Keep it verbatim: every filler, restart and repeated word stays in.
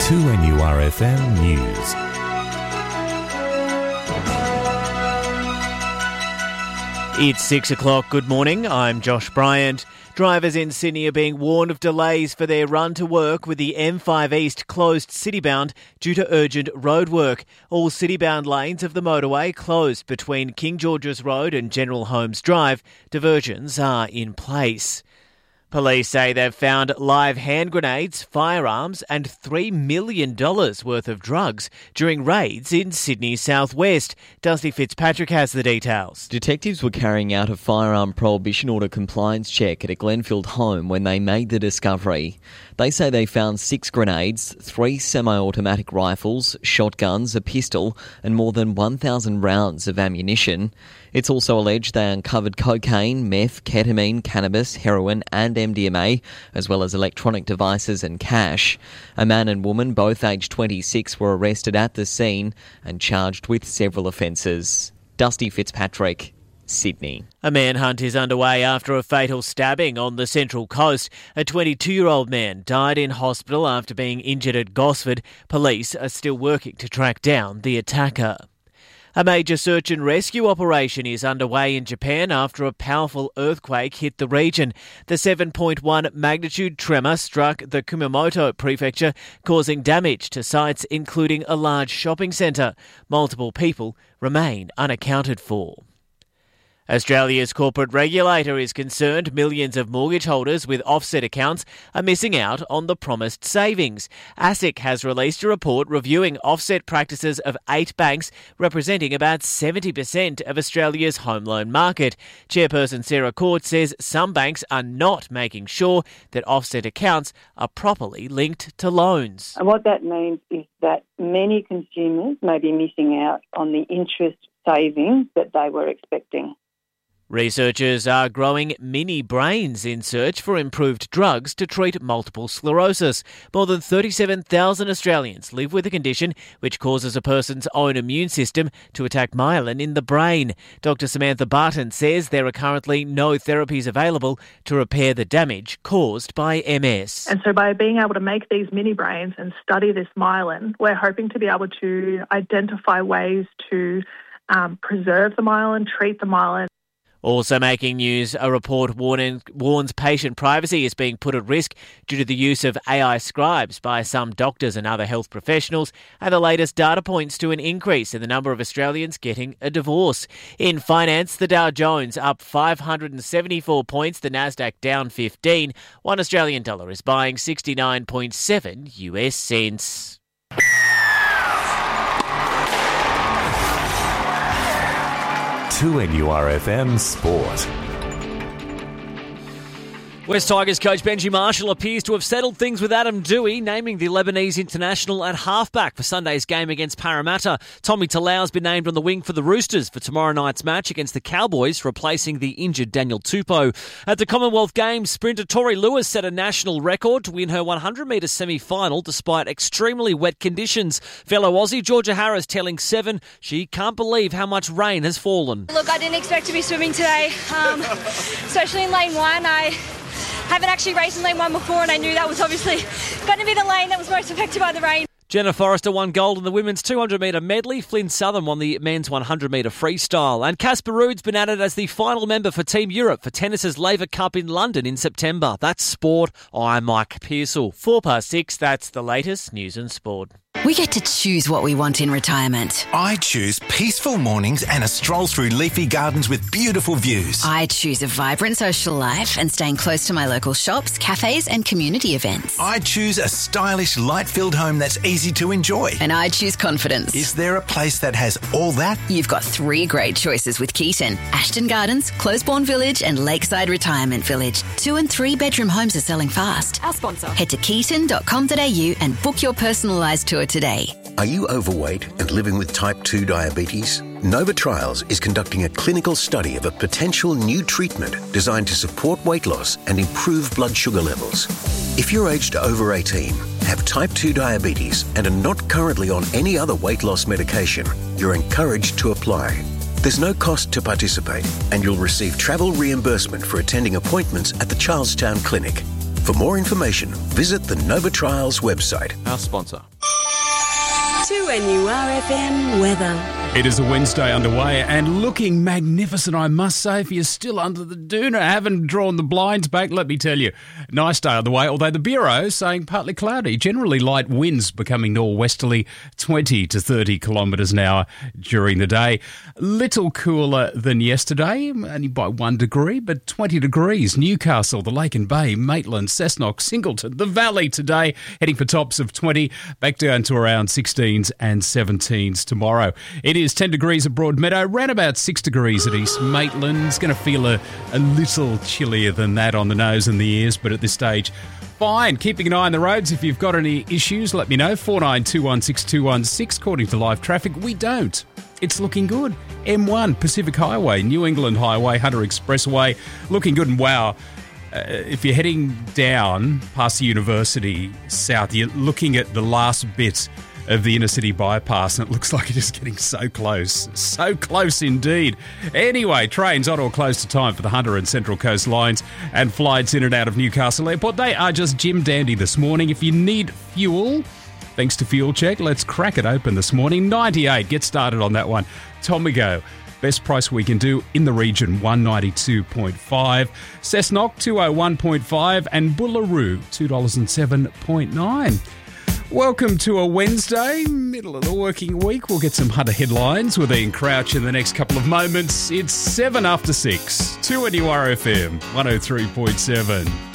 two N U R F M News. It's six o'clock. Good morning. I'm Josh Bryant. Drivers in Sydney are being warned of delays for their run to work with the M five East closed citybound due to urgent roadwork. All citybound lanes of the motorway closed between King George's Road and General Holmes Drive. Diversions are in place. Police say they've found live hand grenades, firearms and three million dollars worth of drugs during raids in Sydney's southwest. Dusty Fitzpatrick has the details. Detectives were carrying out a firearm prohibition order compliance check at a Glenfield home when they made the discovery. They say they found six grenades, three semi-automatic rifles, shotguns, a pistol and more than one thousand rounds of ammunition. It's also alleged they uncovered cocaine, meth, ketamine, cannabis, heroin and M D M A, as well as electronic devices and cash. A man and woman, both aged twenty-six, were arrested at the scene and charged with several offences. Dusty Fitzpatrick, Sydney. A manhunt is underway after a fatal stabbing on the Central Coast. A twenty-two-year-old man died in hospital after being injured at Gosford. Police are still working to track down the attacker. A major search and rescue operation is underway in Japan after a powerful earthquake hit the region. The seven point one magnitude tremor struck the Kumamoto prefecture, causing damage to sites including a large shopping centre. Multiple people remain unaccounted for. Australia's corporate regulator is concerned millions of mortgage holders with offset accounts are missing out on the promised savings. ASIC has released a report reviewing offset practices of eight banks representing about seventy percent of Australia's home loan market. Chairperson Sarah Court says some banks are not making sure that offset accounts are properly linked to loans. And what that means is that many consumers may be missing out on the interest savings that they were expecting. Researchers are growing mini brains in search for improved drugs to treat multiple sclerosis. More than thirty-seven thousand Australians live with a condition which causes a person's own immune system to attack myelin in the brain. Doctor Samantha Barton says there are currently no therapies available to repair the damage caused by M S. And so by being able to make these mini brains and study this myelin, we're hoping to be able to identify ways to um, preserve the myelin, treat the myelin. Also making news, a report warning, warns patient privacy is being put at risk due to the use of A I scribes by some doctors and other health professionals, and the latest data points to an increase in the number of Australians getting a divorce. In finance, the Dow Jones up five hundred seventy-four points, the Nasdaq down fifteen. One Australian dollar is buying sixty-nine point seven U S cents. two N U R F M Sport. West Tigers coach Benji Marshall appears to have settled things with Adam Doueihi, naming the Lebanese international at halfback for Sunday's game against Parramatta. Tommy Talau's been named on the wing for the Roosters for tomorrow night's match against the Cowboys, replacing the injured Daniel Tupou. At the Commonwealth Games, sprinter Tori Lewis set a national record to win her one hundred metre semi-final despite extremely wet conditions. Fellow Aussie Georgia Harris telling Seven she can't believe how much rain has fallen. Look, I didn't expect to be swimming today, um, especially in lane one. I haven't actually raced in lane one before, and I knew that was obviously going to be the lane that was most affected by the rain. Jenna Forrester won gold in the women's two hundred metre medley. Flynn Southern won the men's one hundred metre freestyle. And Casper Ruud's been added as the final member for Team Europe for tennis's Laver Cup in London in September. That's sport. I'm Mike Pearsall. Four past six, that's the latest news and sport. We get to choose what we want in retirement. I choose peaceful mornings and a stroll through leafy gardens with beautiful views. I choose a vibrant social life and staying close to my local shops, cafes and community events. I choose a stylish, light-filled home that's easy to enjoy. And I choose confidence. Is there a place that has all that? You've got three great choices with Keaton. Ashton Gardens, Closeborn Village and Lakeside Retirement Village. Two and three bedroom homes are selling fast. Our sponsor. Head to keaton dot com dot a u and book your personalised tour today. Are you overweight and living with type two diabetes? Nova Trials is conducting a clinical study of a potential new treatment designed to support weight loss and improve blood sugar levels. If you're aged over eighteen, have type two diabetes and are not currently on any other weight loss medication, you're encouraged to apply. There's no cost to participate and you'll receive travel reimbursement for attending appointments at the Charlestown Clinic. For more information, visit the Nova Trials website. Our sponsor. two N U R F M weather. It is a Wednesday underway and looking magnificent, I must say. If you're still under the doona, haven't drawn the blinds back, let me tell you. Nice day on the way, although the Bureau is saying partly cloudy. Generally light winds becoming northwesterly, twenty to thirty kilometres an hour during the day. Little cooler than yesterday, only by one degree, but twenty degrees. Newcastle, the Lake and Bay, Maitland, Cessnock, Singleton, the Valley today, heading for tops of twenty, back down to around sixteens and seventeens tomorrow. It is ten degrees at Broadmeadow, around about six degrees at East Maitland. It's going to feel a, a little chillier than that on the nose and the ears, but at this stage, fine. Keeping an eye on the roads. If you've got any issues, let me know. four nine two one six two one six. According to live traffic, we don't. It's looking good. M one, Pacific Highway, New England Highway, Hunter Expressway, looking good. And wow, uh, if you're heading down past the university south, you're looking at the last bit of the inner city bypass, and it looks like it is getting so close. So close indeed. Anyway, trains on or close to time for the Hunter and Central Coast lines and flights in and out of Newcastle Airport. They are just Jim Dandy this morning. If you need fuel, thanks to Fuel Check, let's crack it open this morning. ninety-eight, get started on that one. Tomago, best price we can do in the region, one ninety-two point five. Cessnock, two oh one point five. And Bullaroo, two dollars and seven point nine. Welcome to a Wednesday, middle of the working week. We'll get some Hunter headlines with Ian Crouch in the next couple of moments. It's seven after six, two N U R F M, one oh three point seven.